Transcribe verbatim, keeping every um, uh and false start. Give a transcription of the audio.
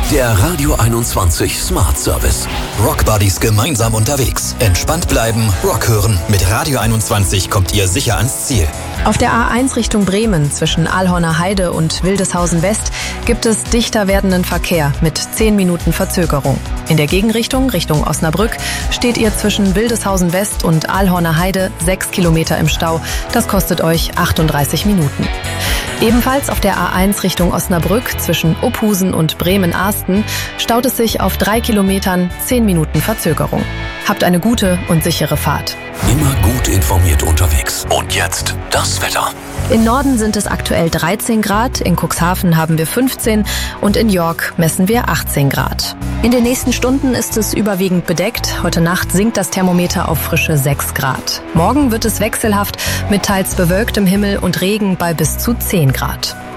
Der Radio einundzwanzig Smart Service. Rockbuddies gemeinsam unterwegs. Entspannt bleiben, Rock hören. Mit Radio einundzwanzig kommt ihr sicher ans Ziel. Auf der A eins Richtung Bremen zwischen Alhorner Heide und Wildeshausen West gibt es dichter werdenden Verkehr mit zehn Minuten Verzögerung. In der Gegenrichtung, Richtung Osnabrück, steht ihr zwischen Wildeshausen West und Alhorner Heide sechs Kilometer im Stau. Das kostet euch achtunddreißig Minuten. Ebenfalls auf der A eins Richtung Osnabrück zwischen Uphusen und Bremen-Arsten staut es sich auf drei Kilometern zehn Minuten Verzögerung. Habt eine gute und sichere Fahrt. Immer gut informiert unterwegs. Und jetzt das Wetter. Im Norden sind es aktuell dreizehn Grad, in Cuxhaven haben wir fünfzehn und in York messen wir achtzehn Grad. In den nächsten Stunden ist es überwiegend bedeckt. Heute Nacht sinkt das Thermometer auf frische sechs Grad. Morgen wird es wechselhaft mit teils bewölktem Himmel und Regen bei bis zu zehn Grad.